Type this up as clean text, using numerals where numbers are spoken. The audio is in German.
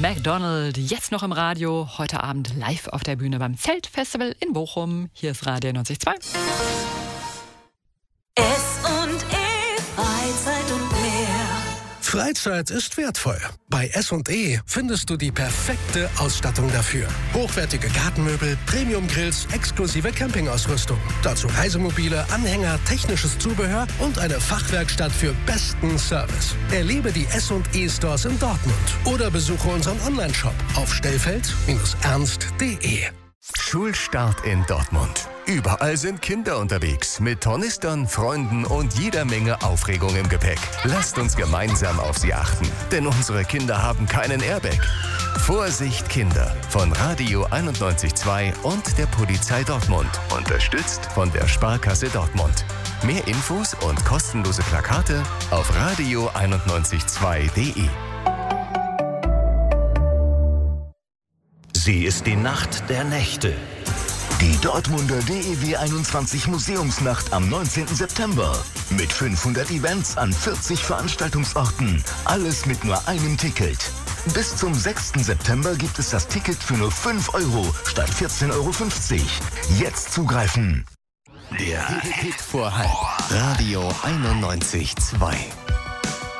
McDonald, jetzt noch im Radio, heute Abend live auf der Bühne beim Zeltfestival in Bochum. Hier ist Radio 90.2. S&E, Freizeit und mehr. Freizeit ist wertvoll. Bei S&E findest du die perfekte Ausstattung dafür. Hochwertige Gartenmöbel, Premium-Grills, exklusive Campingausrüstung. Dazu Reisemobile, Anhänger, technisches Zubehör und eine Fachwerkstatt für besten Service. Erlebe die S&E Stores in Dortmund oder besuche unseren Onlineshop auf stellfeld-ernst.de. Schulstart in Dortmund. Überall sind Kinder unterwegs, mit Tornistern, Freunden und jeder Menge Aufregung im Gepäck. Lasst uns gemeinsam auf sie achten, denn unsere Kinder haben keinen Airbag. Vorsicht Kinder von Radio 91.2 und der Polizei Dortmund. Unterstützt von der Sparkasse Dortmund. Mehr Infos und kostenlose Plakate auf radio912.de. Sie ist die Nacht der Nächte. Die Dortmunder DEW 21 Museumsnacht am 19. September. Mit 500 Events an 40 Veranstaltungsorten. Alles mit nur einem Ticket. Bis zum 6. September gibt es das Ticket für nur 5 Euro statt 14,50 Euro. Jetzt zugreifen. Der Hit vor halb. Radio 91.2.